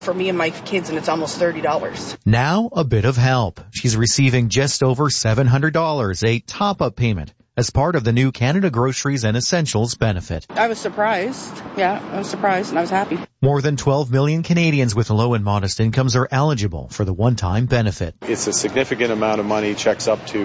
for me and my kids, and it's almost $30. Now a bit of help. She's receiving just over $700, a top-up payment, as part of the new Canada Groceries and Essentials benefit. I was surprised. Yeah, I was surprised and I was happy. More than 12 million Canadians with low and modest incomes are eligible for the one-time benefit. It's a significant amount of money, checks up to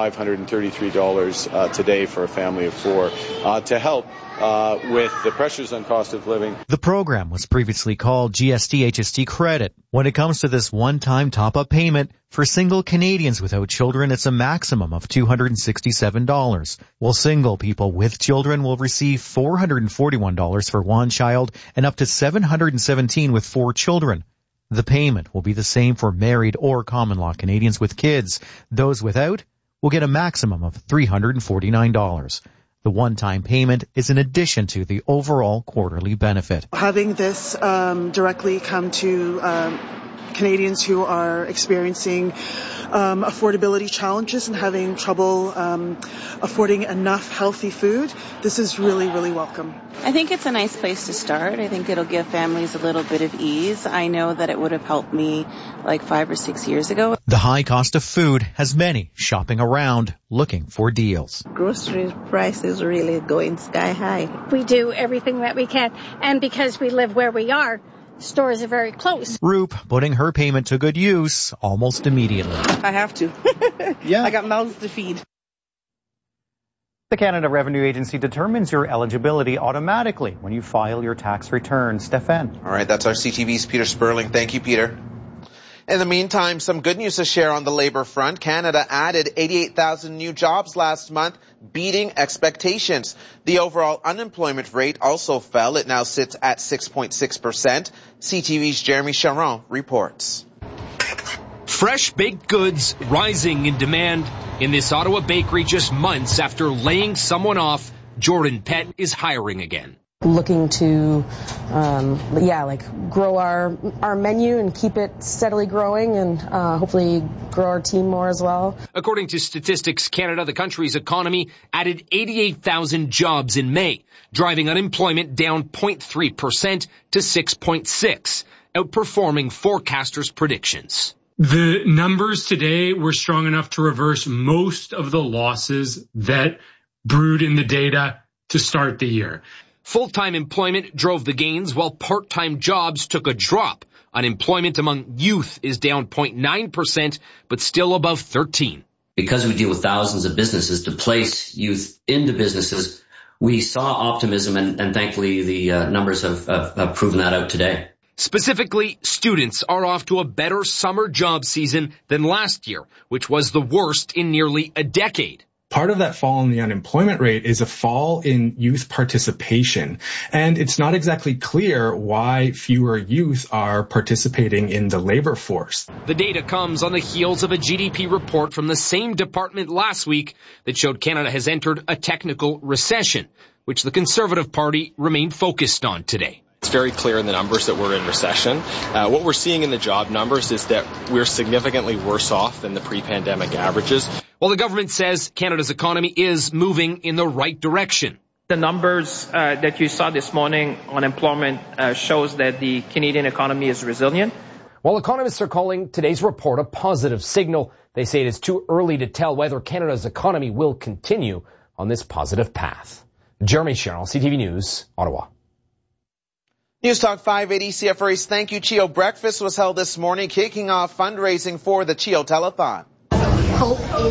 $533 today for a family of four, to help with the pressures on cost of living. The program was previously called GST-HST credit. When it comes to this one-time top-up payment, for single Canadians without children, it's a maximum of $267, while single people with children will receive $441 for one child and up to $717 with 4 children. The payment will be the same for married or common-law Canadians with kids. Those without will get a maximum of $349. The one-time payment is in addition to the overall quarterly benefit. Having this directly come to Canadians who are experiencing affordability challenges and having trouble affording enough healthy food, this is really, really welcome. I think it's a nice place to start. I think it'll give families a little bit of ease. I know that it would have helped me like 5 or 6 years ago. The high cost of food has many shopping around looking for deals. Grocery prices really going sky high. We do everything that we can, and because we live where we are, stores are very close. Roop putting her payment to good use almost immediately. I have to. Yeah. I got mouths to feed. The Canada Revenue Agency determines your eligibility automatically when you file your tax return. Stefan. All right, that's our CTV's Peter Sperling. Thank you, Peter. In the meantime, some good news to share on the labor front. Canada added 88,000 new jobs last month, beating expectations. The overall unemployment rate also fell. It now sits at 6.6%. CTV's Jeremy Charon reports. Fresh baked goods rising in demand in this Ottawa bakery just months after laying someone off. Jordan Pett is hiring again. Looking to, grow our menu and keep it steadily growing and hopefully grow our team more as well. According to Statistics Canada, the country's economy added 88,000 jobs in May, driving unemployment down 0.3% to 6.6%, outperforming forecasters' predictions. The numbers today were strong enough to reverse most of the losses that brewed in the data to start the year. Full-time employment drove the gains while part-time jobs took a drop. Unemployment among youth is down 0.9%, but still above 13%. Because we deal with thousands of businesses to place youth into businesses, we saw optimism, and thankfully the numbers have proven that out today. Specifically, students are off to a better summer job season than last year, which was the worst in nearly a decade. Part of that fall in the unemployment rate is a fall in youth participation. And it's not exactly clear why fewer youth are participating in the labor force. The data comes on the heels of a GDP report from the same department last week that showed Canada has entered a technical recession, which the Conservative Party remained focused on today. It's very clear in the numbers that we're in recession. What we're seeing in the job numbers is that we're significantly worse off than the pre-pandemic averages. Well, the government says Canada's economy is moving in the right direction. The numbers that you saw this morning on employment shows that the Canadian economy is resilient. While economists are calling today's report a positive signal, they say it is too early to tell whether Canada's economy will continue on this positive path. Jeremy Sherrill, CTV News, Ottawa. News Talk 580 CFRA's Thank You CHEO Breakfast was held this morning, kicking off fundraising for the CHEO Telethon. Hope is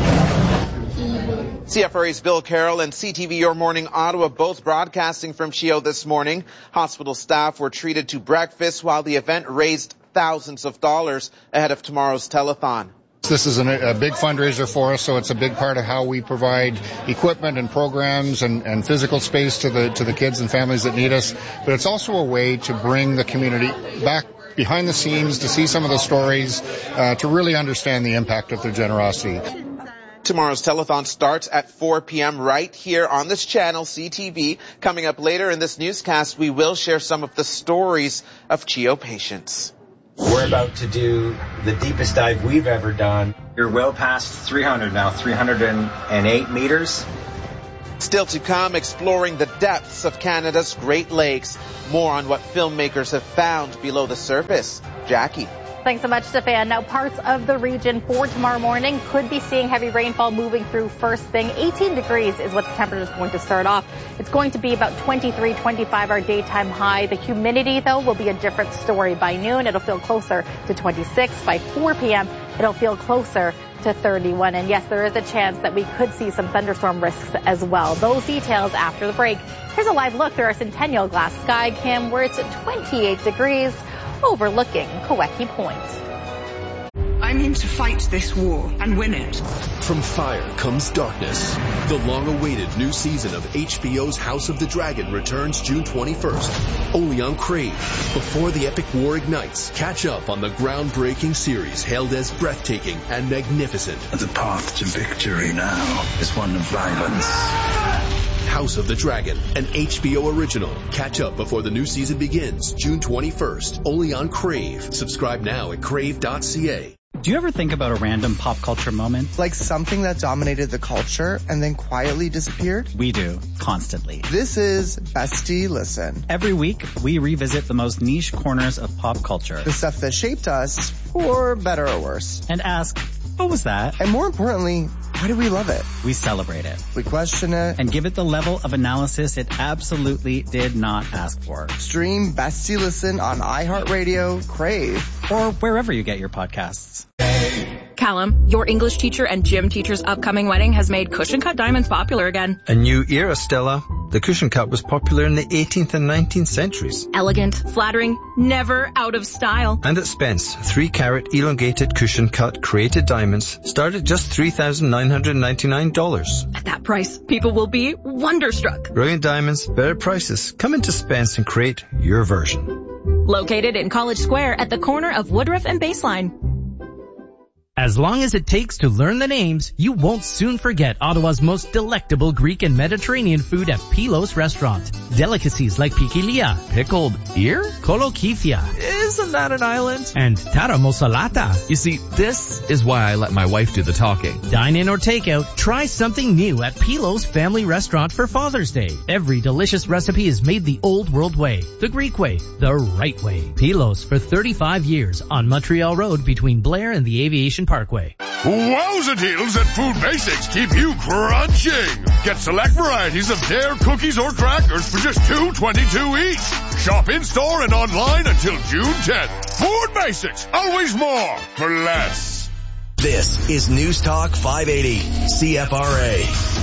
CFRA's Bill Carroll and CTV Your Morning Ottawa both broadcasting from CHEO this morning. Hospital staff were treated to breakfast while the event raised thousands of dollars ahead of tomorrow's telethon. This is a big fundraiser for us, so it's a big part of how we provide equipment and programs and physical space to the kids and families that need us. But it's also a way to bring the community back behind the scenes to see some of the stories, to really understand the impact of their generosity. Tomorrow's telethon starts at 4 p.m. right here on this channel, CTV. Coming up later in this newscast, we will share some of the stories of CHEO patients. We're about to do the deepest dive we've ever done. You're well past 300 now, 308 meters. Still to come, exploring the depths of Canada's Great Lakes. More on what filmmakers have found below the surface. Jackie. Thanks so much, Stefan. Now, parts of the region for tomorrow morning could be seeing heavy rainfall moving through first thing. 18 degrees is what the temperature is going to start off. It's going to be about 23, 25 our daytime high. The humidity, though, will be a different story. By noon, it'll feel closer to 26. By 4 p.m., it'll feel closer to 31. And yes, there is a chance that we could see some thunderstorm risks as well. Those details after the break. Here's a live look through our Centennial Glass Sky Cam, where it's at 28 degrees. Overlooking Kaweki Point. I mean to fight this war and win it. From fire comes darkness. The long-awaited new season of HBO's House of the Dragon returns June 21st, only on Crave. Before the epic war ignites, catch up on the groundbreaking series hailed as breathtaking and magnificent. The path to victory now is one of violence. House of the Dragon, an HBO original. Catch up before the new season begins, June 21st, only on Crave. Subscribe now at crave.ca. Do you ever think about a random pop culture moment? Like something that dominated the culture and then quietly disappeared? We do, constantly. This is Bestie Listen. Every week, we revisit the most niche corners of pop culture. The stuff that shaped us, for better or worse. And ask, what was that? And more importantly, why do we love it? We celebrate it. We question it. And give it the level of analysis it absolutely did not ask for. Stream Bestie Listen on iHeartRadio, Crave, or wherever you get your podcasts. Callum, your English teacher and gym teacher's upcoming wedding has made cushion cut diamonds popular again. A new era, Stella. The cushion cut was popular in the 18th and 19th centuries. Elegant, flattering, never out of style. And at Spence, 3-carat elongated cushion cut created diamonds start at just $3,999. At that price, people will be wonderstruck. Brilliant diamonds, better prices. Come into Spence and create your version. Located in College Square at the corner of Woodruff and Baseline. As long as it takes to learn the names, you won't soon forget Ottawa's most delectable Greek and Mediterranean food at Pilos Restaurant. Delicacies like pikilia, pickled ear, kolokifia. Isn't that an island? And taramosalata. You see, this is why I let my wife do the talking. Dine in or take out, try something new at Pilos Family Restaurant for Father's Day. Every delicious recipe is made the old world way, the Greek way, the right way. Pilos for 35 years on Montreal Road between Blair and the Aviation Parkway. Wowza deals at Food Basics keep you crunching. Get select varieties of Dare cookies or crackers for just $2.22 each. Shop in-store and online until June 10th. Food Basics, always more for less. This is News Talk 580, CFRA.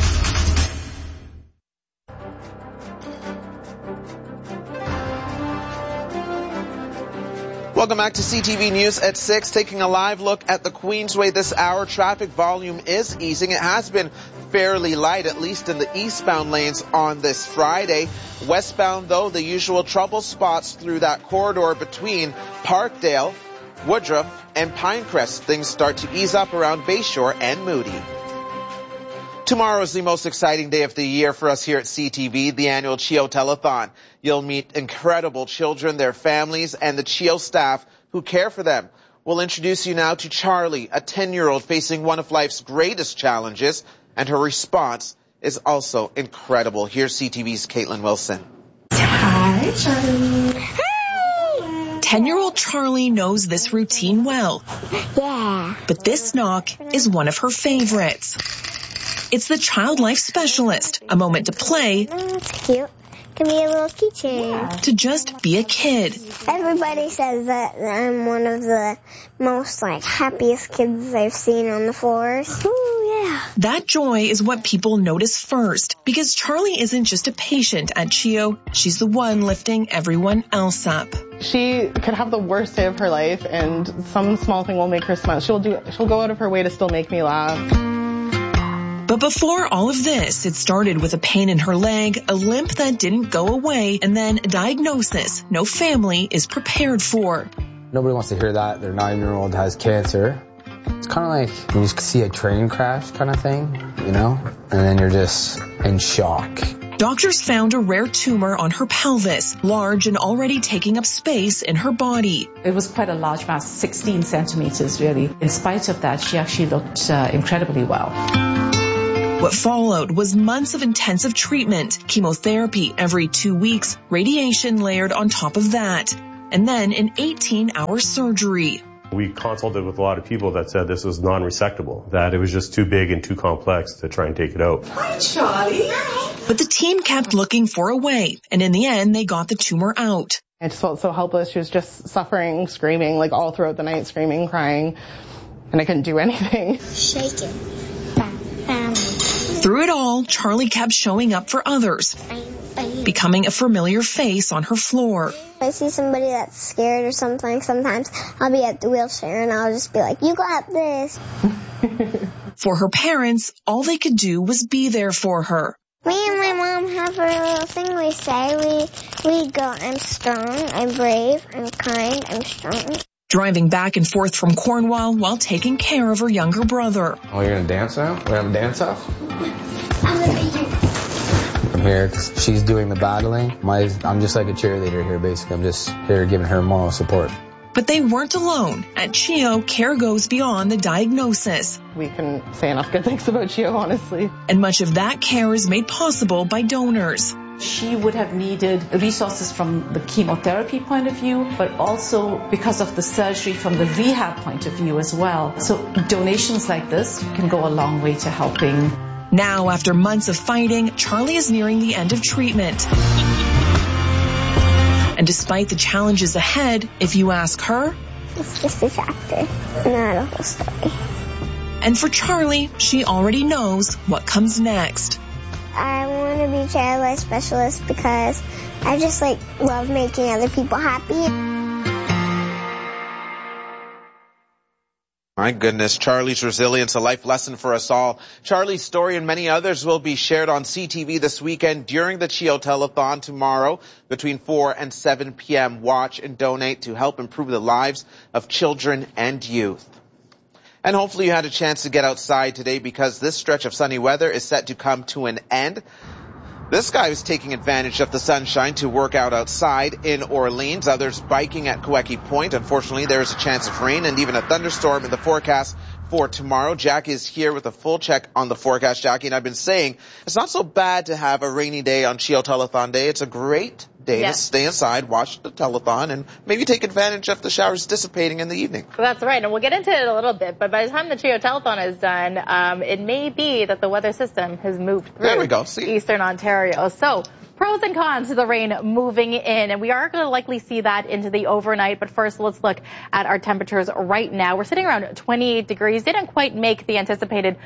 Welcome back to CTV News at 6. Taking a live look at the Queensway this hour. Traffic volume is easing. It has been fairly light, at least in the eastbound lanes on this Friday. Westbound, though, the usual trouble spots through that corridor between Parkdale, Woodruff, and Pinecrest. Things start to ease up around Bayshore and Moody. Tomorrow is the most exciting day of the year for us here at CTV, the annual CHEO Telethon. You'll meet incredible children, their families, and the CHEO staff who care for them. We'll introduce you now to Charlie, a 10-year-old facing one of life's greatest challenges, and her response is also incredible. Here's CTV's Caitlin Wilson. Hi, Charlie. Hi! 10-year-old Charlie knows this routine well. Yeah. But this knock is one of her favorites. It's the Child Life Specialist, a moment to play. That's cute. Can be a little keychain. To just be a kid. Everybody says that I'm one of the most happiest kids I've seen on the floors. Ooh, yeah. That joy is what people notice first, because Charlie isn't just a patient at CHEO. She's the one lifting everyone else up. She could have the worst day of her life, and some small thing will make her smile. She'll go out of her way to still make me laugh. But before all of this, it started with a pain in her leg, a limp that didn't go away, and then a diagnosis no family is prepared for. Nobody wants to hear that their 9-year-old has cancer. It's kind of like when you see a train crash kind of thing, you know, and then you're just in shock. Doctors found a rare tumor on her pelvis, large and already taking up space in her body. It was quite a large mass, 16 centimeters really. In spite of that, she actually looked incredibly well. What followed was months of intensive treatment, chemotherapy every 2 weeks, radiation layered on top of that, and then an 18-hour surgery. We consulted with a lot of people that said this was non-resectable, that it was just too big and too complex to try and take it out. Hi, Charlie. But the team kept looking for a way, and in the end, they got the tumor out. I just felt so helpless. She was just suffering, screaming, like all throughout the night, screaming, crying, and I couldn't do anything. Shaking. Through it all, Charlie kept showing up for others, becoming a familiar face on her floor. If I see somebody that's scared or something, sometimes I'll be at the wheelchair and I'll just be like, you got this. For her parents, all they could do was be there for her. Me and my mom have a little thing we say. We go, I'm strong, I'm brave, I'm kind, I'm strong. Driving back and forth from Cornwall while taking care of her younger brother. Oh, you're gonna dance now? We're having a dance off? I'm gonna be here. I'm here because she's doing the battling. I'm just like a cheerleader here, basically. I'm just here giving her moral support. But they weren't alone. At CHEO, care goes beyond the diagnosis. We couldn't say enough good things about CHEO, honestly. And much of that care is made possible by donors. She would have needed resources from the chemotherapy point of view, but also because of the surgery from the rehab point of view as well. So donations like this can go a long way to helping. Now, after months of fighting, Charlie is nearing the end of treatment. And despite the challenges ahead, if you ask her, it's just a chapter, not a whole story. And for Charlie, she already knows what comes next. I want to be child life specialist because I just love making other people happy. My goodness, Charlie's resilience, a life lesson for us all. Charlie's story and many others will be shared on CTV this weekend during the CHEO Telethon tomorrow between 4 and 7 p.m. Watch and donate to help improve the lives of children and youth. And hopefully you had a chance to get outside today because this stretch of sunny weather is set to come to an end. This guy was taking advantage of the sunshine to work out outside in Orleans. Others biking at Queckie Point. Unfortunately, there is a chance of rain and even a thunderstorm in the forecast for tomorrow. Jackie is here with a full check on the forecast, Jackie. And I've been saying it's not so bad to have a rainy day on CHEO Telethon Day. It's a great day to stay inside, watch the telethon, and maybe take advantage of the showers dissipating in the evening. That's right, and we'll get into it a little bit, but by the time the CHEO Telethon is done, it may be that the weather system has moved through eastern Ontario. So, pros and cons to the rain moving in, and we are going to likely see that into the overnight. But first, let's look at our temperatures right now. We're sitting around 28 degrees. Didn't quite make the anticipated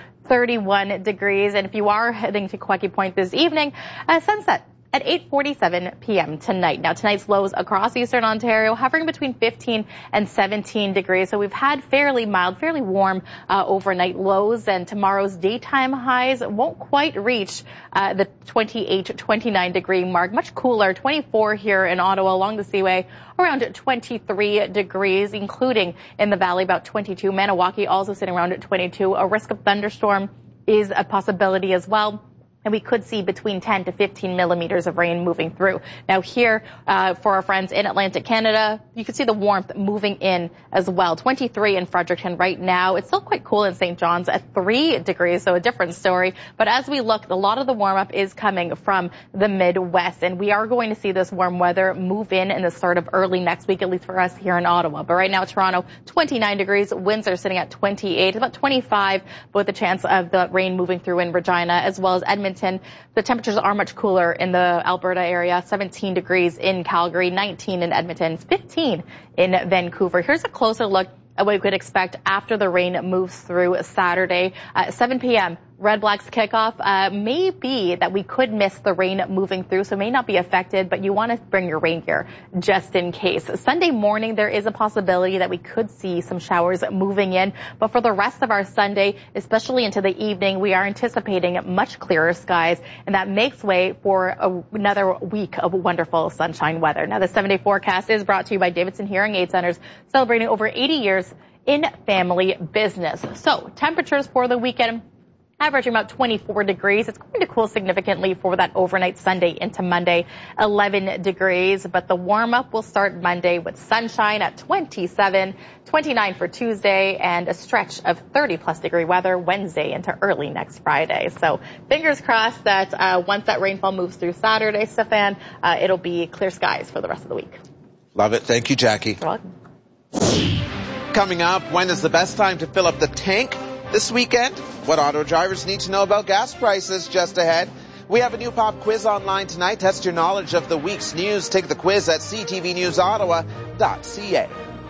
31 degrees. And if you are heading to Queckie Point this evening, sunset at 8:47 p.m. tonight. Now, tonight's lows across eastern Ontario hovering between 15 and 17 degrees. So we've had fairly mild, fairly warm overnight lows, and tomorrow's daytime highs won't quite reach the 28, 29 degree mark. Much cooler, 24 here in Ottawa along the Seaway, around 23 degrees, including in the valley about 22. Maniwaki also sitting around at 22. A risk of thunderstorm is a possibility as well. And we could see between 10 to 15 millimeters of rain moving through. Now here, for our friends in Atlantic Canada, you can see the warmth moving in as well. 23 in Fredericton right now. It's still quite cool in St. John's at 3 degrees, so a different story. But as we look, a lot of the warm-up is coming from the Midwest, and we are going to see this warm weather move in the start of early next week, at least for us here in Ottawa. But right now, Toronto, 29 degrees. Windsor sitting at 28, about 25, with a chance of the rain moving through in Regina, as well as Edmonton. The temperatures are much cooler in the Alberta area, 17 degrees in Calgary, 19 in Edmonton, 15 in Vancouver. Here's a closer look at what we could expect after the rain moves through Saturday. 7 p.m. Red Blacks kickoff may be that we could miss the rain moving through, so may not be affected, but you want to bring your rain gear just in case. Sunday morning, there is a possibility that we could see some showers moving in, but for the rest of our Sunday, especially into the evening, we are anticipating much clearer skies, and that makes way for another week of wonderful sunshine weather. Now, the 7-day forecast is brought to you by Davidson Hearing Aid Centers, celebrating over 80 years in family business. So, temperatures for the weekend averaging about 24 degrees. It's going to cool significantly for that overnight Sunday into Monday, 11 degrees. But the warm-up will start Monday with sunshine at 27, 29 for Tuesday, and a stretch of 30-plus degree weather Wednesday into early next Friday. So fingers crossed that once that rainfall moves through Saturday, Stefan, it'll be clear skies for the rest of the week. Love it. Thank you, Jackie. You're welcome. Coming up, when is the best time to fill up the tank this weekend? What auto drivers need to know about gas prices just ahead. We have a new pop quiz online tonight. Test your knowledge of the week's news. Take the quiz at ctvnewsottawa.ca.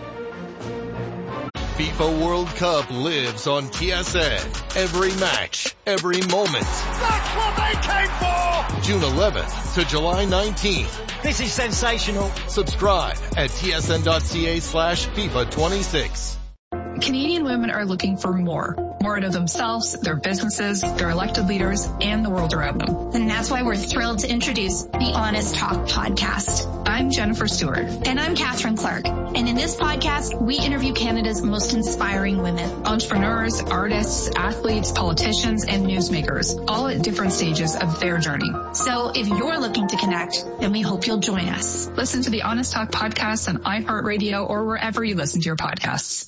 FIFA World Cup lives on TSN. Every match, every moment. That's what they came for! June 11th to July 19th. This is sensational. Subscribe at tsn.ca/FIFA26. Canadian women are looking for more out of themselves, their businesses, their elected leaders, and the world around them. And that's why we're thrilled to introduce the Honest Talk podcast. I'm Jennifer Stewart. And I'm Catherine Clark. And in this podcast, we interview Canada's most inspiring women. Entrepreneurs, artists, athletes, politicians, and newsmakers, all at different stages of their journey. So if you're looking to connect, then we hope you'll join us. Listen to the Honest Talk podcast on iHeartRadio or wherever you listen to your podcasts.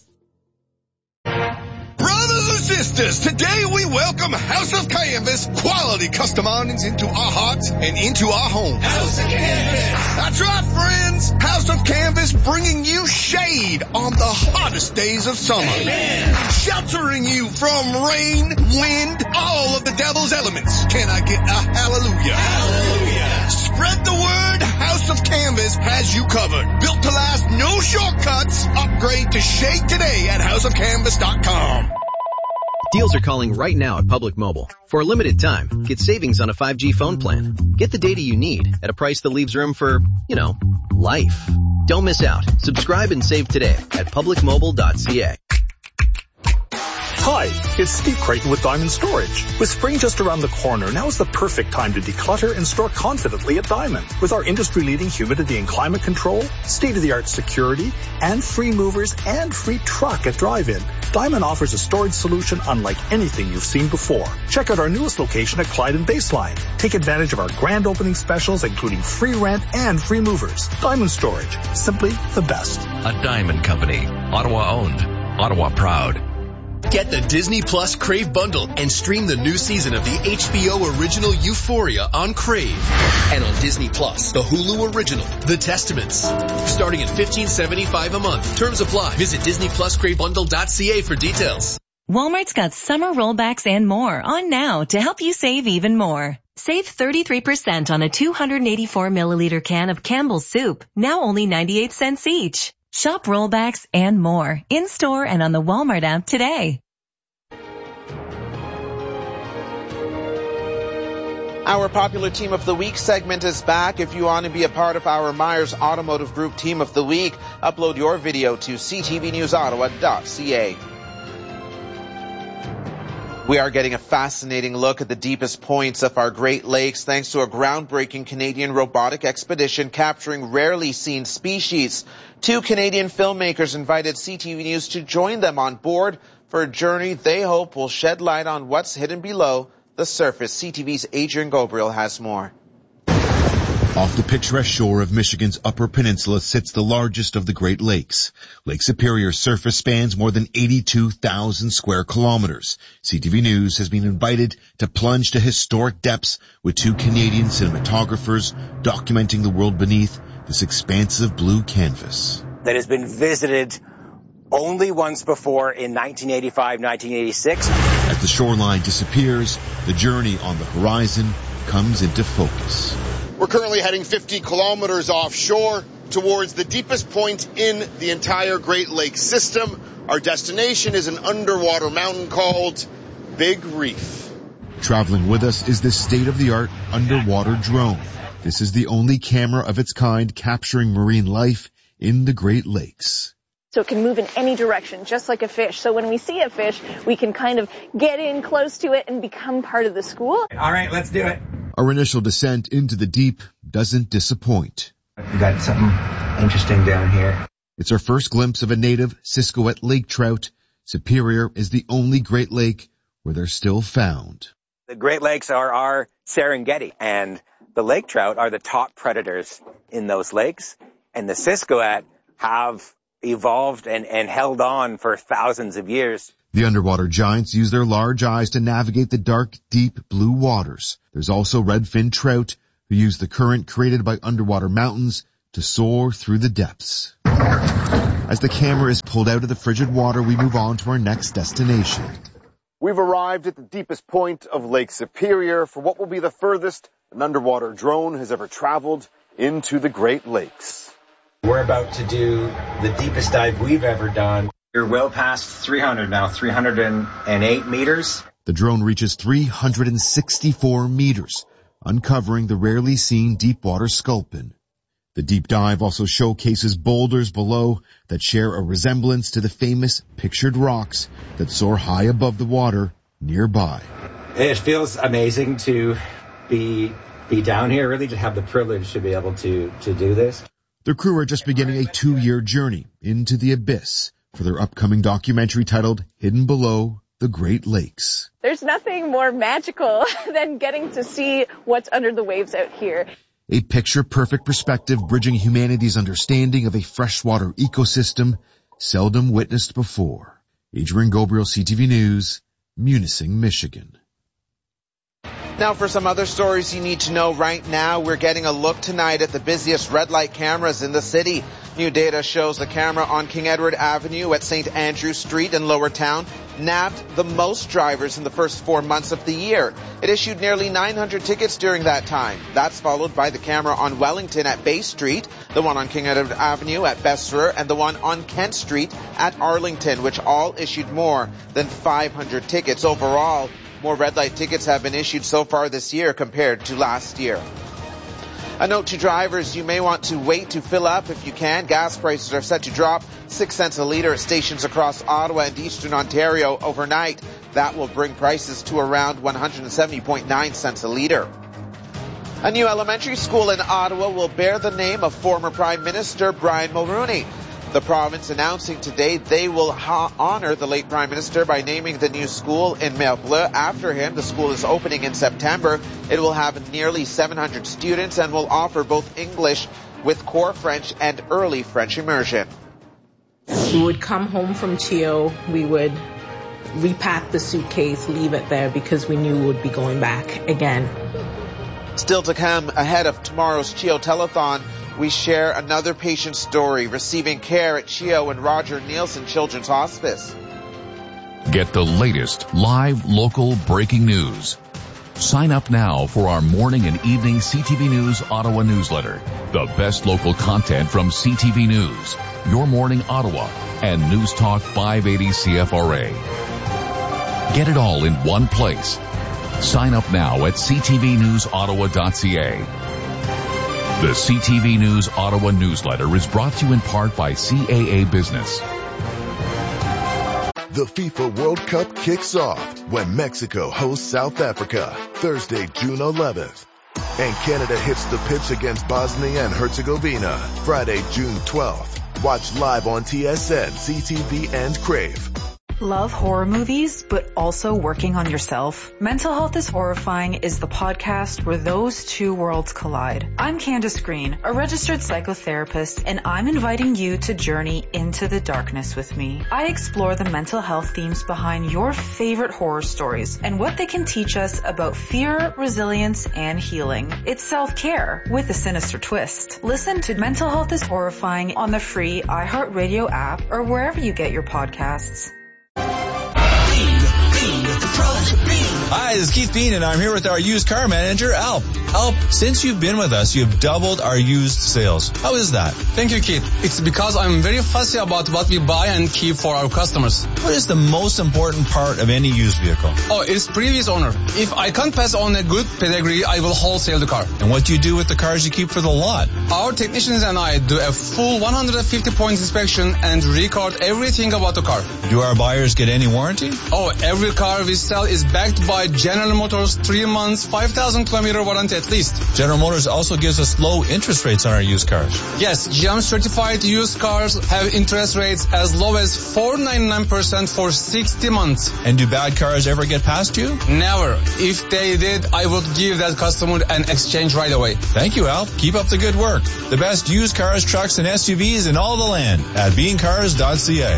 Brothers and sisters, today we welcome House of Canvas quality custom awnings into our hearts and into our homes. House of Canvas. That's right, friends. House of Canvas bringing you shade on the hottest days of summer. Amen. Sheltering you from rain, wind, all of the devil's elements. Can I get a hallelujah? Hallelujah. Spread the word. House of Canvas has you covered. Built to last, no shortcuts. Upgrade to shade today at houseofcanvas.com. Deals are calling right now at Public Mobile. For a limited time, get savings on a 5G phone plan. Get the data you need at a price that leaves room for, life. Don't miss out. Subscribe and save today at publicmobile.ca. Hi, it's Steve Creighton with Diamond Storage. With spring just around the corner, now is the perfect time to declutter and store confidently at Diamond. With our industry-leading humidity and climate control, state-of-the-art security, and free movers and free truck at drive-in, Diamond offers a storage solution unlike anything you've seen before. Check out our newest location at Clyde and Baseline. Take advantage of our grand opening specials, including free rent and free movers. Diamond Storage, simply the best. A Diamond Company. Ottawa owned. Ottawa proud. Get the Disney Plus Crave bundle and stream the new season of the HBO original Euphoria on Crave. And on Disney Plus, the Hulu original, The Testaments. Starting at $15.75 a month. Terms apply. Visit DisneyPlusCraveBundle.ca for details. Walmart's got summer rollbacks and more on now to help you save even more. Save 33% on a 284 milliliter can of Campbell's soup, now only 98 cents each. Shop rollbacks and more in-store and on the Walmart app today. Our popular Team of the Week segment is back. If you want to be a part of our Myers Automotive Group Team of the Week, upload your video to ctvnewsottawa.ca. We are getting a fascinating look at the deepest points of our Great Lakes thanks to a groundbreaking Canadian robotic expedition capturing rarely seen species. 2 Canadian filmmakers invited CTV News to join them on board for a journey they hope will shed light on what's hidden below the surface. CTV's Adrian Gabriel has more. Off the picturesque shore of Michigan's Upper Peninsula sits the largest of the Great Lakes. Lake Superior's surface spans more than 82,000 square kilometers. CTV News has been invited to plunge to historic depths with 2 Canadian cinematographers documenting the world beneath this expansive blue canvas. That has been visited only once before in 1985, 1986. As the shoreline disappears, the journey on the horizon comes into focus. We're currently heading 50 kilometers offshore towards the deepest point in the entire Great Lakes system. Our destination is an underwater mountain called Big Reef. Traveling with us is this state-of-the-art underwater drone. This is the only camera of its kind capturing marine life in the Great Lakes. So it can move in any direction, just like a fish. So when we see a fish, we can kind of get in close to it and become part of the school. All right, let's do it. Our initial descent into the deep doesn't disappoint. We got something interesting down here. It's our first glimpse of a native Siskiwit lake trout. Superior is the only Great Lake where they're still found. The Great Lakes are our Serengeti, and the lake trout are the top predators in those lakes. And the Siskoet have evolved and held on for thousands of years. The underwater giants use their large eyes to navigate the dark, deep blue waters. There's also redfin trout who use the current created by underwater mountains to soar through the depths. As the camera is pulled out of the frigid water, we move on to our next destination. We've arrived at the deepest point of Lake Superior for what will be the furthest an underwater drone has ever traveled into the Great Lakes. We're about to do the deepest dive we've ever done. We're well past 300 now, 308 meters. The drone reaches 364 meters, uncovering the rarely seen deepwater sculpin. The deep dive also showcases boulders below that share a resemblance to the famous pictured rocks that soar high above the water nearby. It feels amazing to be down here, really, to have the privilege to be able to do this. The crew are just beginning a 2-year journey into the abyss for their upcoming documentary titled Hidden Below the Great Lakes. There's nothing more magical than getting to see what's under the waves out here. A picture-perfect perspective bridging humanity's understanding of a freshwater ecosystem seldom witnessed before. Adrian Gabriel, CTV News, Munising, Michigan. Now for some other stories you need to know right now, we're getting a look tonight at the busiest red light cameras in the city. New data shows the camera on King Edward Avenue at St. Andrew Street in Lower Town nabbed the most drivers in the first 4 months of the year. It issued nearly 900 tickets during that time. That's followed by the camera on Wellington at Bay Street, the one on King Edward Avenue at Besserer, and the one on Kent Street at Arlington, which all issued more than 500 tickets overall. More red light tickets have been issued so far this year compared to last year. A note to drivers, you may want to wait to fill up if you can. Gas prices are set to drop 6 cents a litre at stations across Ottawa and Eastern Ontario overnight. That will bring prices to around 170.9 cents a litre. A new elementary school in Ottawa will bear the name of former Prime Minister Brian Mulroney. The province announcing today they will honor the late Prime Minister by naming the new school in Mer Bleu after him. The school is opening in September. It will have nearly 700 students and will offer both English with core French and early French immersion. We would come home from CHEO, we would repack the suitcase, leave it there because we knew we would be going back again. Still to come ahead of tomorrow's CHEO Telethon, we share another patient's story receiving care at CHEO and Roger Nielsen Children's Hospice. Get the latest live local breaking news. Sign up now for our morning and evening CTV News Ottawa newsletter. The best local content from CTV News, Your Morning Ottawa, and News Talk 580 CFRA. Get it all in one place. Sign up now at ctvnewsottawa.ca. The CTV News Ottawa newsletter is brought to you in part by CAA Business. The FIFA World Cup kicks off when Mexico hosts South Africa Thursday, June 11th. And Canada hits the pitch against Bosnia and Herzegovina Friday, June 12th. Watch live on TSN, CTV, and Crave. Love horror movies, but also working on yourself? Mental Health is Horrifying is the podcast where those two worlds collide. I'm Candace Green, a registered psychotherapist, and I'm inviting you to journey into the darkness with me. I explore the mental health themes behind your favorite horror stories and what they can teach us about fear, resilience, and healing. It's self-care with a sinister twist. Listen to Mental Health is Horrifying on the free iHeartRadio app or wherever you get your podcasts. Hi, this is Keith Bean, and I'm here with our used car manager, Alp. Alp, since you've been with us, you've doubled our used sales. How is that? Thank you, Keith. It's because I'm very fussy about what we buy and keep for our customers. What is the most important part of any used vehicle? Oh, it's previous owner. If I can't pass on a good pedigree, I will wholesale the car. And what do you do with the cars you keep for the lot? Our technicians and I do a full 150-point inspection and record everything about the car. Do our buyers get any warranty? Oh, every car we sell is backed by General Motors 3 months, 5,000 kilometer warranty at least. General Motors also gives us low interest rates on our used cars. Yes, GM certified used cars have interest rates as low as 4.99% for 60 months. And do bad cars ever get past you? Never. If they did, I would give that customer an exchange right away. Thank you, Al. Keep up the good work. The best used cars, trucks, and SUVs in all the land at beancars.ca.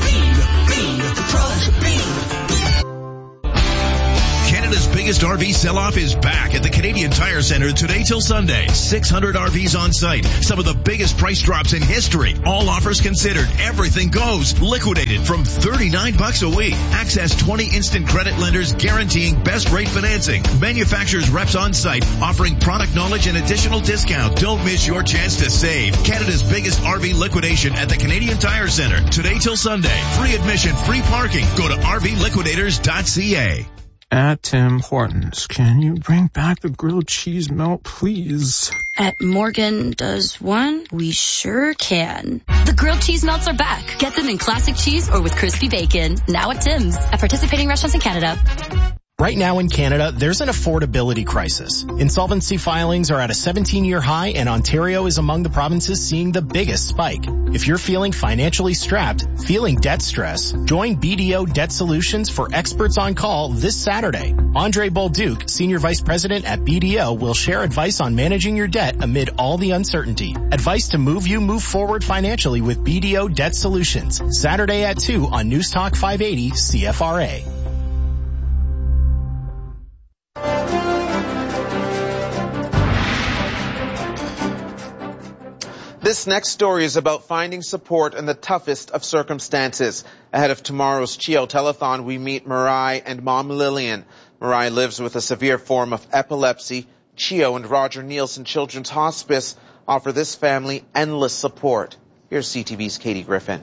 Canada's biggest RV sell-off is back at the Canadian Tire Centre today till Sunday. 600 RVs on site. Some of the biggest price drops in history. All offers considered. Everything goes. Liquidated from $39 a week. Access 20 instant credit lenders guaranteeing best rate financing. Manufacturers reps on site offering product knowledge and additional discount. Don't miss your chance to save. Canada's biggest RV liquidation at the Canadian Tire Centre today till Sunday. Free admission, free parking. Go to rvliquidators.ca. At Tim Hortons, can you bring back the grilled cheese melt, please? At Morgan Does One, we sure can. The grilled cheese melts are back. Get them in classic cheese or with crispy bacon. Now at Tim's. At participating restaurants in Canada. Right now in Canada, there's an affordability crisis. Insolvency filings are at a 17-year high, and Ontario is among the provinces seeing the biggest spike. If you're feeling financially strapped, feeling debt stress, join BDO Debt Solutions for experts on call this Saturday. Andre Bolduc, Senior Vice President at BDO, will share advice on managing your debt amid all the uncertainty. Advice to move forward financially with BDO Debt Solutions. Saturday at 2 on News Talk 580 CFRA. This next story is about finding support in the toughest of circumstances. Ahead of tomorrow's CHEO Telethon, we meet Marai and Mom Lillian. Marai lives with a severe form of epilepsy. CHEO and Roger Nielsen Children's Hospice offer this family endless support. Here's CTV's Katie Griffin.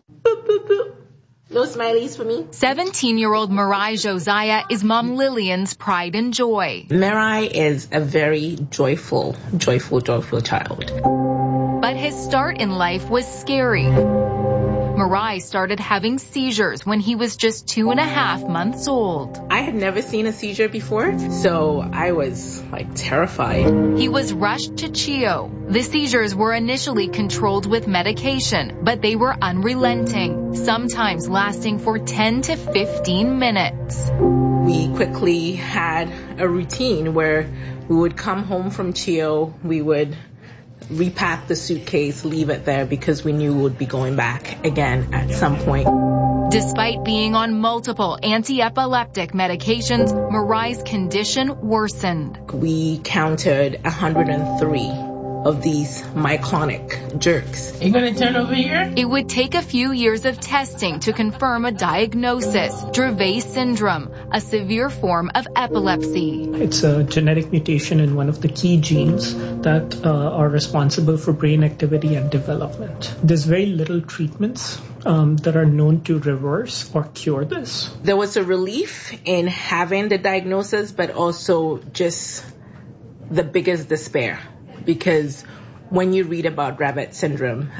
No smileys for me. 17-year-old Marai Josiah is Mom Lillian's pride and joy. Marai is a very joyful child. But his start in life was scary. Marai started having seizures when he was just 2.5 months old. I had never seen a seizure before, so I was terrified. He was rushed to CHEO. The seizures were initially controlled with medication, but they were unrelenting, sometimes lasting for 10 to 15 minutes. We quickly had a routine where we would come home from CHEO, we would repack the suitcase, leave it there because we knew we would be going back again at some point. Despite being on multiple anti-epileptic medications, Marai's condition worsened. We counted 103 of these myoclonic jerks. You gonna turn over here? It would take a few years of testing to confirm a diagnosis, Dravet syndrome, a severe form of epilepsy. It's a genetic mutation in one of the key genes that are responsible for brain activity and development. There's very little treatments that are known to reverse or cure this. There was a relief in having the diagnosis, but also just the biggest despair. Because when you read about Dravet syndrome,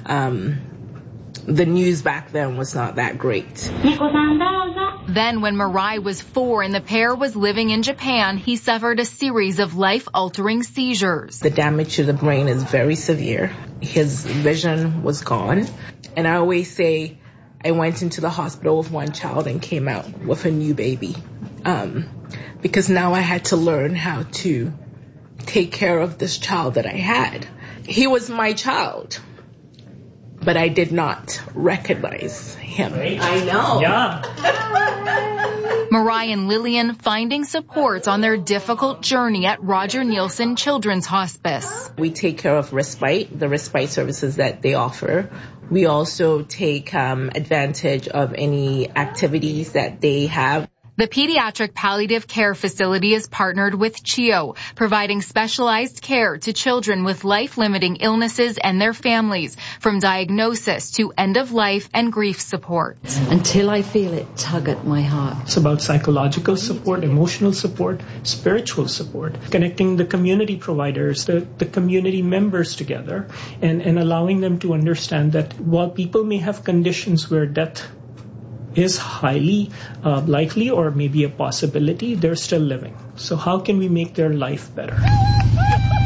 the news back then was not that great. Then when Marai was 4 and the pair was living in Japan, he suffered a series of life-altering seizures. The damage to the brain is very severe. His vision was gone. And I always say I went into the hospital with one child and came out with a new baby. Because now I had to learn how to take care of this child that I had. He was my child, but I did not recognize him. Right. I know. Yeah. Marai and Lillian finding support on their difficult journey at Roger Nielsen Children's Hospice. We take care of respite, the respite services that they offer. We also take advantage of any activities that they have. The Pediatric Palliative Care Facility is partnered with CHEO, providing specialized care to children with life-limiting illnesses and their families, from diagnosis to end-of-life and grief support. Until I feel it tug at my heart. It's about psychological support, emotional support, spiritual support, connecting the community providers, the community members together, and allowing them to understand that while people may have conditions where death is highly likely or maybe a possibility, they're still living. So how can we make their life better?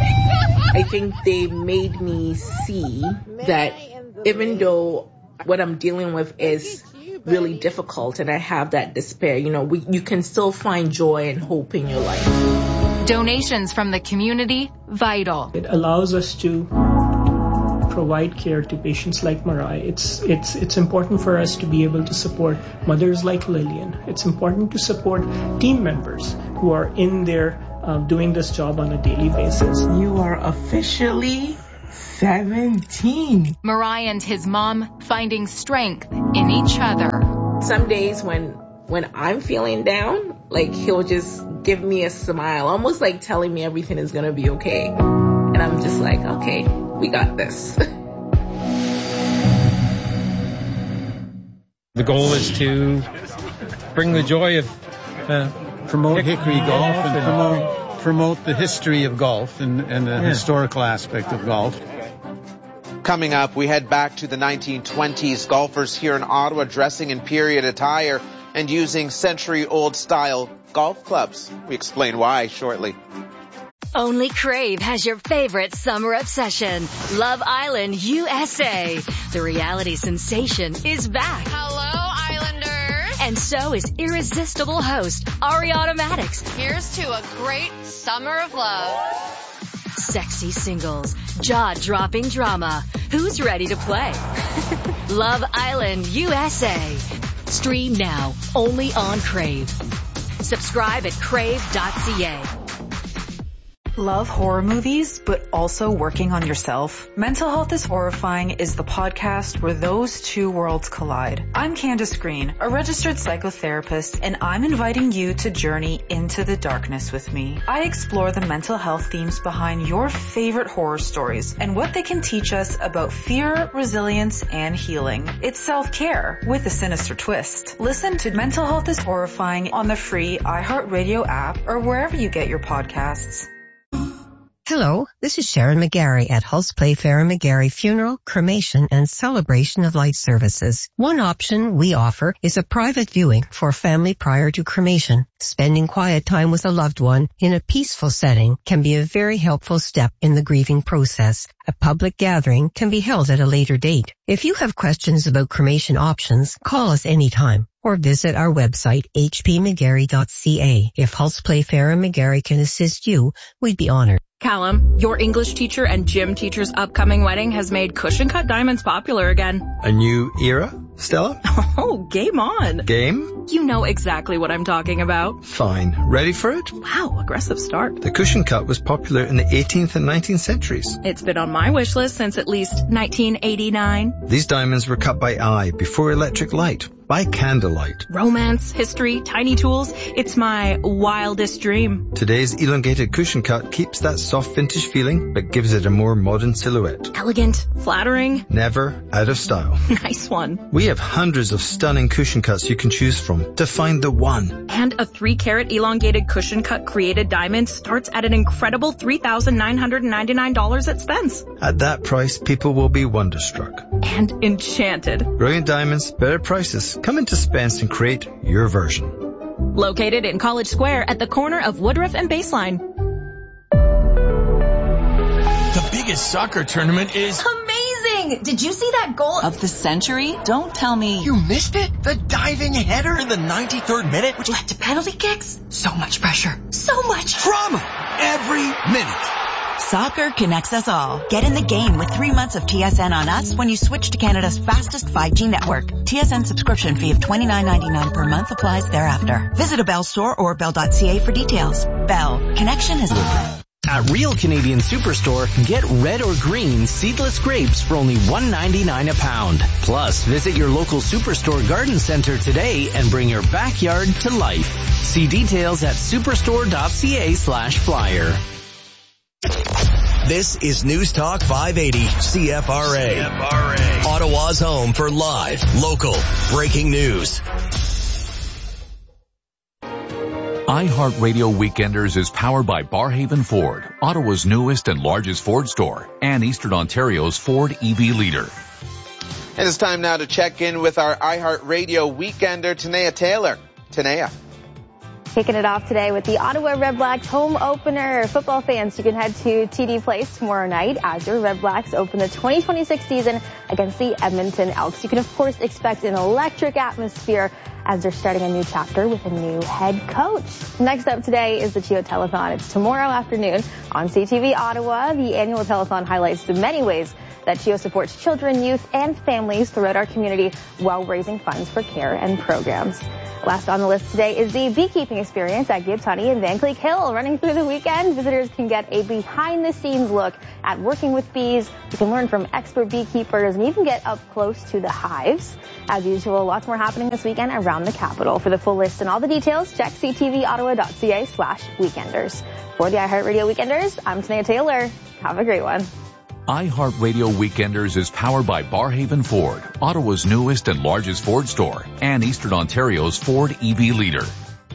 I think they made me see that even though what I'm dealing with is really difficult and I have that despair, you can still find joy and hope in your life. Donations from the community, vital. It allows us to provide care to patients like Mariah. It's important for us to be able to support mothers like Lillian. It's important to support team members who are in there doing this job on a daily basis. You are officially 17. Mariah and his mom finding strength in each other. Some days when I'm feeling down, like he'll just give me a smile, almost like telling me everything is going to be okay. And I'm just like, okay, we got this. The goal is to bring the joy of promote Hickory golf and promote the history of golf and the historical aspect of golf. Coming up, we head back to the 1920s. Golfers here in Ottawa dressing in period attire and using century-old style golf clubs. We explain why shortly. Only Crave has your favorite summer obsession, Love Island USA. The reality sensation is back. Hello, Islanders. And so is irresistible host Ariana Maddox. Here's to a great summer of love. Sexy singles, jaw-dropping drama. Who's ready to play? Love Island USA. Stream now, only on Crave. Subscribe at crave.ca. Love horror movies, but also working on yourself? Mental Health is Horrifying is the podcast where those two worlds collide. I'm Candace Green, a registered psychotherapist, and I'm inviting you to journey into the darkness with me. I explore the mental health themes behind your favorite horror stories and what they can teach us about fear, resilience, and healing. It's self-care with a sinister twist. Listen to Mental Health is Horrifying on the free iHeartRadio app or wherever you get your podcasts. Hello, this is Sharon McGarry at Hulse Playfair & McGarry Funeral, Cremation, and Celebration of Life Services. One option we offer is a private viewing for family prior to cremation. Spending quiet time with a loved one in a peaceful setting can be a very helpful step in the grieving process. A public gathering can be held at a later date. If you have questions about cremation options, call us anytime or visit our website, hpmcgarry.ca. If Hulse Playfair & McGarry can assist you, we'd be honored. Callum, your English teacher and gym teacher's upcoming wedding has made cushion cut diamonds popular again. A new era, Stella? Oh, game on. Game? You know exactly what I'm talking about. Fine. Ready for it? Wow, aggressive start. The cushion cut was popular in the 18th and 19th centuries. It's been on my wish list since at least 1989. These diamonds were cut by eye before electric light. By candlelight. Romance, history, tiny tools. It's my wildest dream. Today's elongated cushion cut keeps that soft vintage feeling, but gives it a more modern silhouette. Elegant, flattering. Never out of style. Nice one. We have hundreds of stunning cushion cuts you can choose from to find the one. And a 3-carat elongated cushion cut created diamond starts at an incredible $3,999 at Spence. At that price, people will be wonderstruck. And enchanted. Brilliant diamonds, better prices. Come into Spence and create your version. Located in College Square at the corner of Woodruff and Baseline. The biggest soccer tournament is amazing! Did you see that goal of the century? Don't tell me. You missed it? The diving header in the 93rd minute, which led to penalty kicks? So much pressure. So much drama every minute. Soccer connects us all. Get in the game with 3 months of TSN on us when you switch to Canada's fastest 5G network. TSN subscription fee of $29.99 per month applies thereafter. Visit a Bell store or bell.ca for details. Bell. Connection is... At Real Canadian Superstore, get red or green seedless grapes for only $1.99 a pound. Plus, visit your local Superstore garden center today and bring your backyard to life. See details at superstore.ca/flyer. This is News Talk 580 CFRA. Ottawa's home for live, local, breaking news. iHeartRadio Weekenders is powered by Barhaven Ford, Ottawa's newest and largest Ford store, and Eastern Ontario's Ford EV leader. And it's time now to check in with our iHeartRadio Weekender, Tanea Taylor. Tanea. Kicking it off today with the Ottawa Red Blacks home opener. Football fans, you can head to TD Place tomorrow night as your Red Blacks open the 2026 season against the Edmonton Elks. You can, of course, expect an electric atmosphere as they're starting a new chapter with a new head coach. Next up today is the CHEO Telethon. It's tomorrow afternoon on CTV Ottawa. The annual telethon highlights the many ways that CHEO supports children, youth, and families throughout our community while raising funds for care and programs. Last on the list today is the beekeeping experience at Gibbs Honey in Van Cleek Hill. Running through the weekend, visitors can get a behind-the-scenes look at working with bees. You can learn from expert beekeepers and even get up close to the hives. As usual, lots more happening this weekend around the capital. For the full list and all the details, check ctvottawa.ca/weekenders. For the iHeartRadio Weekenders, I'm Tania Taylor. Have a great one. iHeartRadio Weekenders is powered by Barhaven Ford, Ottawa's newest and largest Ford store, and Eastern Ontario's Ford EV leader.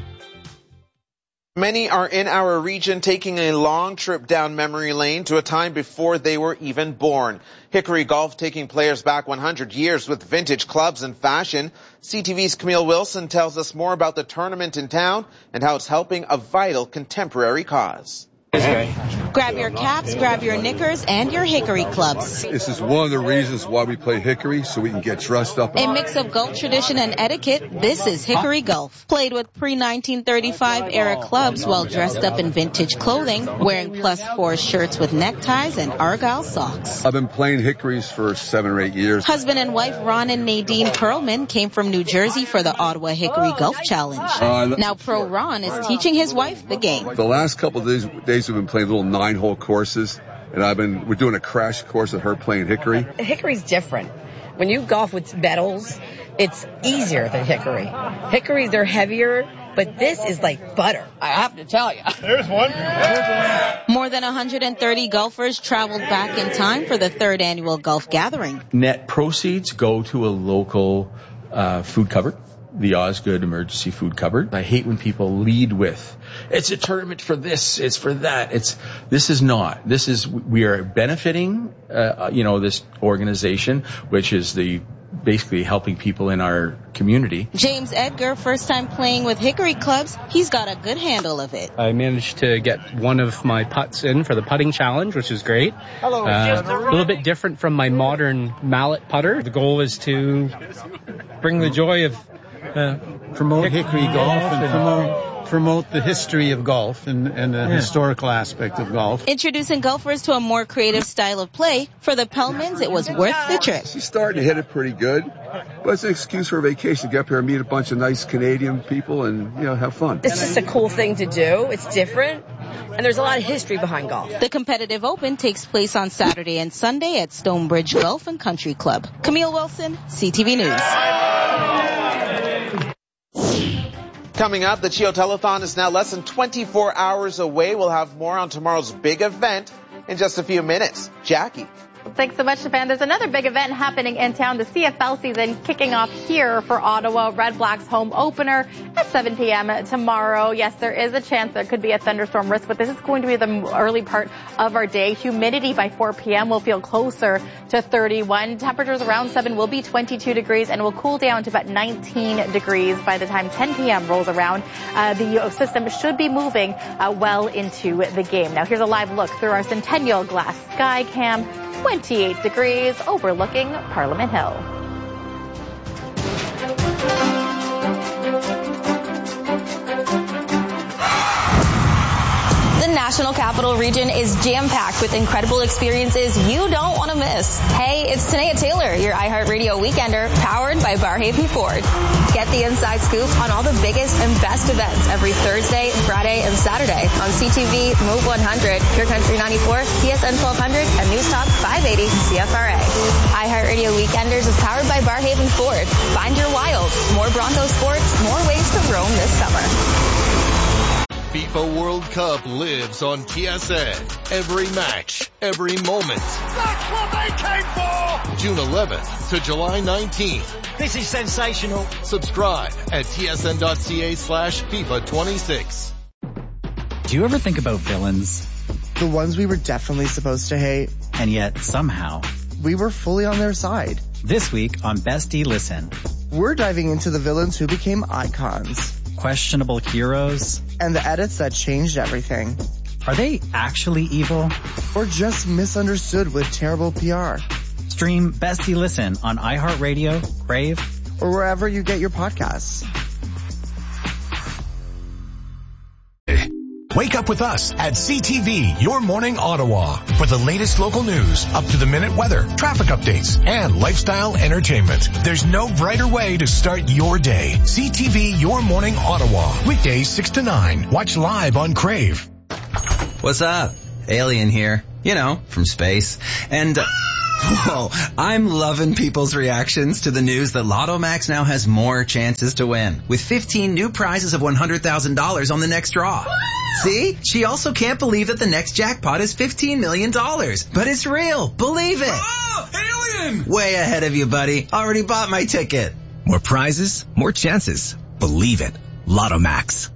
Many are in our region taking a long trip down memory lane to a time before they were even born. Hickory Golf taking players back 100 years with vintage clubs and fashion. CTV's Camille Wilson tells us more about the tournament in town and how it's helping a vital contemporary cause. Grab your caps, grab your knickers, and your Hickory clubs. This is one of the reasons why we play Hickory, so we can get dressed up. A mix of golf tradition and etiquette, this is Hickory Golf. Played with pre-1935 era clubs while dressed up in vintage clothing, wearing +4 shirts with neckties and Argyle socks. I've been playing Hickories for 7 or 8 years. Husband and wife Ron and Nadine Perlman came from New Jersey for the Ottawa Hickory Golf Challenge. Now Pro Ron is teaching his wife the game. The last couple of days we've been playing little 9-hole courses, and we're doing a crash course of her playing Hickory. Hickory's different. When you golf with metals, it's easier than Hickory. Hickories, they're heavier, but this is like butter. I have to tell you. There's one. More than 130 golfers traveled back in time for the 3rd annual golf gathering. Net proceeds go to a local food cupboard, the Osgood Emergency Food Cupboard. I hate when people lead with, it's a tournament for this, it's for that. This is not. We are benefiting, this organization, which is basically helping people in our community. James Edgar, first time playing with Hickory clubs, he's got a good handle of it. I managed to get one of my putts in for the putting challenge, which is great. Hello. A little bit different from my modern mallet putter. The goal is to bring the joy of promote Hickory golf and promote the history of golf and the historical aspect of golf. Introducing golfers to a more creative style of play. For the Pellmans, it was worth the trip. She's starting to hit it pretty good, but it's an excuse for a vacation to get up here and meet a bunch of nice Canadian people and, have fun. It's just a cool thing to do. It's different, and there's a lot of history behind golf. The competitive open takes place on Saturday and Sunday at Stonebridge Golf and Country Club. Camille Wilson, CTV News. Coming up, the CHEO Telethon is now less than 24 hours away. We'll have more on tomorrow's big event in just a few minutes. Jackie. Thanks so much, Stefan. There's another big event happening in town, the CFL season kicking off here for Ottawa. Red Blacks home opener at 7 p.m. tomorrow. Yes, there is a chance there could be a thunderstorm risk, but this is going to be the early part of our day. Humidity by 4 p.m. will feel closer to 31. Temperatures around 7 will be 22 degrees and will cool down to about 19 degrees by the time 10 p.m. rolls around. The system should be moving well into the game. Now, here's a live look through our Centennial Glass Sky Cam. 28 degrees overlooking Parliament Hill. The National Capital Region is jam-packed with incredible experiences you don't want to miss. Hey, it's Tania Taylor, your iHeartRadio Weekender, powered by Barhaven Ford. Get the inside scoop on all the biggest and best events every Thursday, Friday, and Saturday on CTV, Move 100, Pure Country 94, TSN 1200, and News Talk 580 CFRA. iHeartRadio Weekenders is powered by Barhaven Ford. Find your wild. More Bronco sports, more ways to roam this summer. FIFA World Cup lives on TSN. Every match, every moment. That's what they came for! June 11th to July 19th. This is sensational. Subscribe at tsn.ca/FIFA26. Do you ever think about villains? The ones we were definitely supposed to hate. And yet, somehow, we were fully on their side. This week on Bestie Listen. We're diving into the villains who became icons. questionable heroes. And the edits that changed everything. Are they actually evil? Or just misunderstood with terrible PR? Stream Bestie Listen on iHeartRadio, Crave, or wherever you get your podcasts. Wake up with us at CTV, Your Morning Ottawa, for the latest local news, up-to-the-minute weather, traffic updates, and lifestyle entertainment. There's no brighter way to start your day. CTV, Your Morning Ottawa, weekdays 6 to 9. Watch live on Crave. What's up? Alien here. You know, from space. And... whoa, I'm loving people's reactions to the news that Lotto Max now has more chances to win, with 15 new prizes of $100,000 on the next draw. See? She also can't believe that the next jackpot is $15 million. But it's real. Believe it. Oh, alien! Way ahead of you, buddy. Already bought my ticket. More prizes, more chances. Believe it. Lotto Max.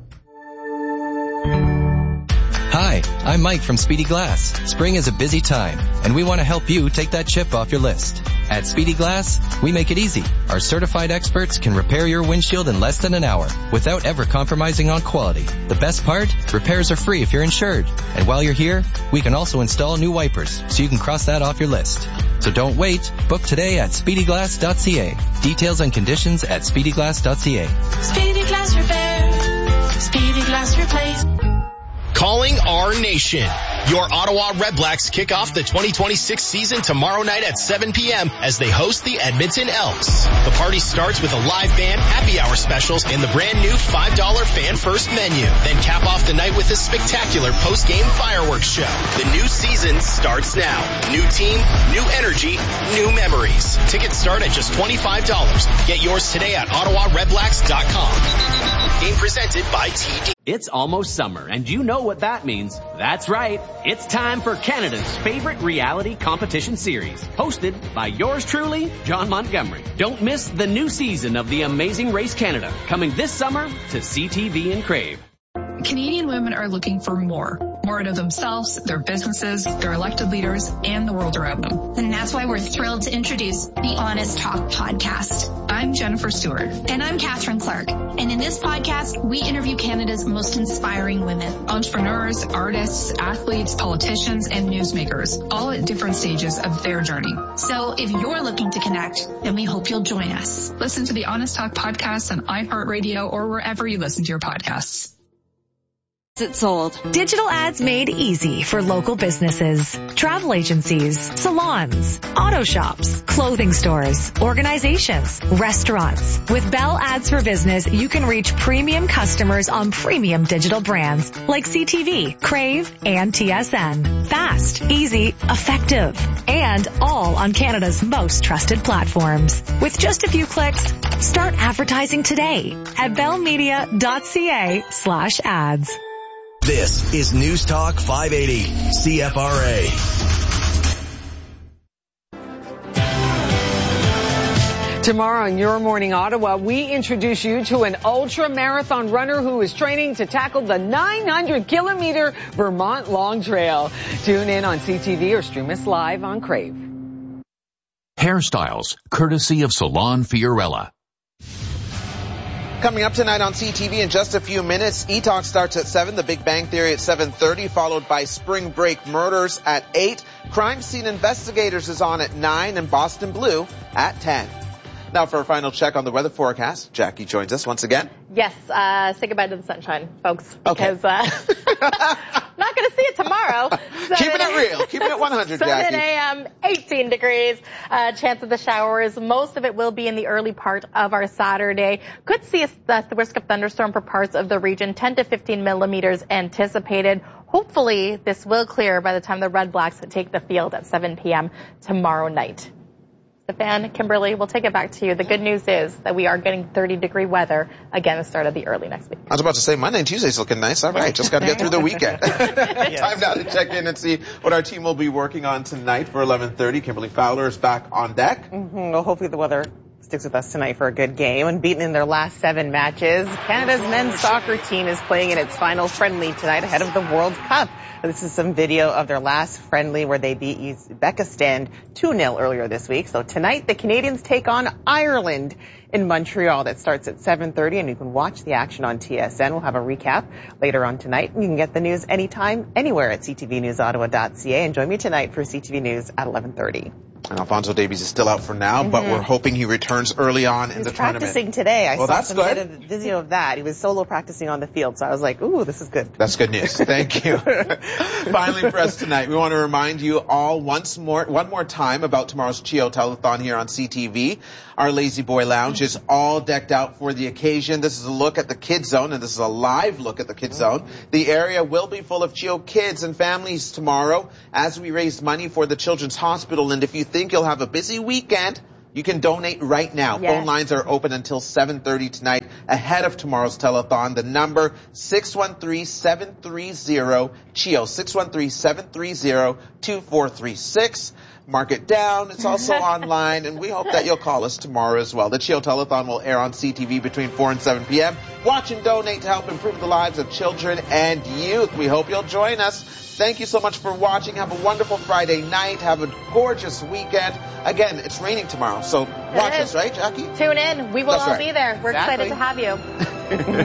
Hi, I'm Mike from Speedy Glass. Spring is a busy time, and we want to help you take that chip off your list. At Speedy Glass, we make it easy. Our certified experts can repair your windshield in less than an hour without ever compromising on quality. The best part? Repairs are free if you're insured. And while you're here, we can also install new wipers so you can cross that off your list. So don't wait. Book today at speedyglass.ca. Details and conditions at speedyglass.ca. Speedy Glass Repair. Speedy Glass Replace. Calling our nation. Your Ottawa Redblacks kick off the 2026 season tomorrow night at 7 p.m. as they host the Edmonton Elks. The party starts with a live band, happy hour specials, and the brand new $5 fan first menu. Then cap off the night with a spectacular post-game fireworks show. The new season starts now. New team, new energy, new memories. Tickets start at just $25. Get yours today at OttawaRedblacks.com. Game presented by TD. It's almost summer, and you know what that means. That's right. It's time for Canada's favorite reality competition series, hosted by yours truly, John Montgomery. Don't miss the new season of The Amazing Race Canada, coming this summer to CTV and Crave. Canadian women are looking for more out of themselves, their businesses, their elected leaders, and the world around them. And that's why we're thrilled to introduce the Honest Talk podcast. I'm Jennifer Stewart. And I'm Catherine Clark. And in this podcast, we interview Canada's most inspiring women. Entrepreneurs, artists, athletes, politicians, and newsmakers, all at different stages of their journey. So if you're looking to connect, then we hope you'll join us. Listen to the Honest Talk podcast on iHeartRadio or wherever you listen to your podcasts. It sold. Digital ads made easy for local businesses, travel agencies, salons, auto shops, clothing stores, organizations, restaurants. With Bell Ads for Business, you can reach premium customers on premium digital brands like CTV, Crave, and TSN. Fast, easy, effective, and all on Canada's most trusted platforms. With just a few clicks, start advertising today at bellmedia.ca/ads. This is News Talk 580, CFRA. Tomorrow in Your Morning Ottawa, we introduce you to an ultra-marathon runner who is training to tackle the 900-kilometer Vermont Long Trail. Tune in on CTV or stream us live on Crave. Hairstyles, courtesy of Salon Fiorella. Coming up tonight on CTV in just a few minutes, E-Talk starts at 7, The Big Bang Theory at 7:30, followed by Spring Break Murders at 8. Crime Scene Investigators is on at 9, and Boston Blue at 10. Now for a final check on the weather forecast, Jackie joins us once again. Yes, say goodbye to the sunshine, folks, because I'm not going to see it tomorrow. Keeping it real, keeping it 100, 7 Jackie. 7 a.m., 18 degrees, chance of the showers. Most of it will be in the early part of our Saturday. Could see the risk of thunderstorm for parts of the region, 10 to 15 millimeters anticipated. Hopefully, this will clear by the time the Red Blacks take the field at 7 p.m. tomorrow night. Stefan, Kimberly, we'll take it back to you. The good news is that we are getting 30-degree weather again at the start of the early next week. I was about to say Monday and Tuesday's looking nice. All right, just got to get through the weekend. Time now to check in and see what our team will be working on tonight for 11:30. Kimberly Fowler is back on deck. Well, hopefully the weather sticks with us tonight for a good game. Unbeaten in their last 7 matches, Canada's men's soccer team is playing in its final friendly tonight ahead of the World Cup. This is some video of their last friendly where they beat Uzbekistan 2-0 earlier this week. So tonight, the Canadians take on Ireland in Montreal. That starts at 7:30, and you can watch the action on TSN. We'll have a recap later on tonight. You can get the news anytime, anywhere at ctvnewsottawa.ca. And join me tonight for CTV News at 11:30. And Alphonso Davies is still out for now, but we're hoping he returns early on in the tournament. He was practicing today. I saw some good. video of that. He was solo practicing on the field, so I was like, ooh, this is good. That's good news. Thank you. Finally for us tonight, we want to remind you all one more time about tomorrow's Chio Telethon here on CTV. Our Lazy Boy Lounge is all decked out for the occasion. This is a look at the Kids Zone, and this is a live look at the Kids Zone. The area will be full of Chio kids and families tomorrow as we raise money for the Children's Hospital. And if you think you'll have a busy weekend, you can donate right now. Yes. Phone lines are open until 7:30 tonight ahead of tomorrow's telethon. The number 613-730-CHIO, 613-730-2436. Mark it down. It's also online, and we hope that you'll call us tomorrow as well. The Chio Telethon will air on CTV between 4 and 7 p.m. Watch and donate to help improve the lives of children and youth. We hope you'll join us. Thank you so much for watching. Have a wonderful Friday night. Have a gorgeous weekend. Again, it's raining tomorrow, so watch us, right, Jackie? Tune in. We will all be there. We're excited to have you.